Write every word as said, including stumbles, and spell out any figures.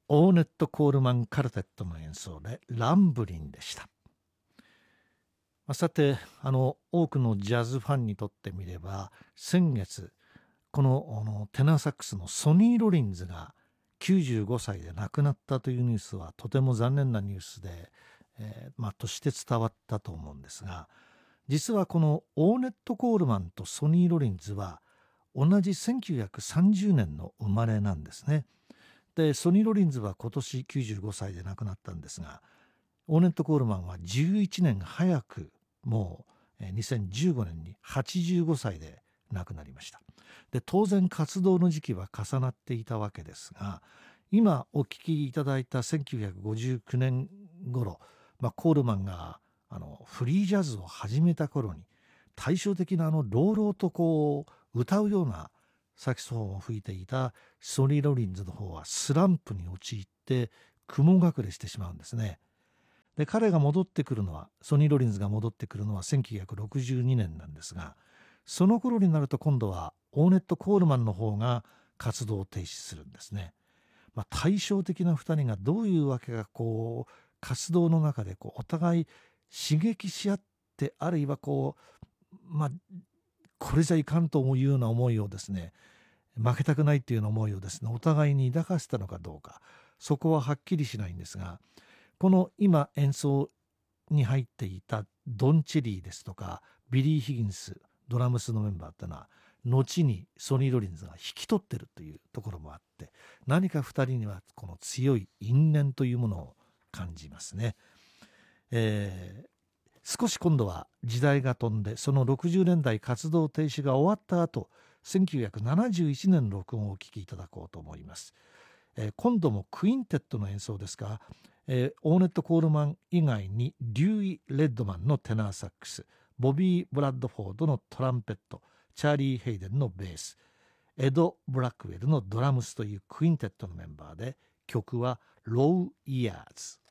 オーネット・コールマン・カルテットの演奏でランブリンでした。さて、あの多くのジャズファンにとってみれば、先月このあのテナーサックスのソニー・ロリンズがきゅうじゅうごさいで亡くなったというニュースはとても残念なニュースで、えーまあ、として伝わったと思うんですが、実はこのオーネット・コールマンとソニー・ロリンズは同じせんきゅうひゃくさんじゅうねんの生まれなんですね。でソニー・ロリンズは今年きゅうじゅうごさいで亡くなったんですが、オーネット・コールマンはじゅういちねん早く、もうにせんじゅうごねんにはちじゅうごさいで亡くなりました。で当然活動の時期は重なっていたわけですが、今お聞きいただいたせんきゅうひゃくごじゅうきゅうねん頃、まあ、コールマンがあのフリージャズを始めた頃に、対照的なあの朗々とこう歌うようなサキソフォンを吹いていたソニー・ロリンズの方はスランプに陥って雲隠れしてしまうんですね。で彼が戻ってくるのはソニー・ロリンズが戻ってくるのはせんきゅうひゃくろくじゅうにねんなんですが、その頃になると今度はオーネット・コールマンの方が活動を停止するんですね。まあ、対照的なふたりがどういうわけかこう活動の中でこうお互い刺激し合って、あるいはこうまあこれじゃいかんというような思いをですね、負けたくないっていうような思いをですね、お互いに抱かせたのかどうか、そこははっきりしないんですが、この今演奏に入っていたドン・チェリーですとかビリー・ヒギンス、ドラムスのメンバーっていうのは後にソニー・ロリンズが引き取ってるというところもあって、何かふたりにはこの強い因縁というものを感じますね。えー少し今度は時代が飛んで、そのろくじゅうねんだい活動停止が終わった後、せんきゅうひゃくななじゅういちねんの録音をお聴きいただこうと思います。えー今度もクインテットの演奏ですが、えーオーネット・コールマン以外にリューイ・レッドマンのテナーサックス、ボビー・ブラッドフォードのトランペット、チャーリー・ヘイデンのベース、エド・ブラックウェルのドラムスというクインテットのメンバーで、曲はロー・イヤーズ。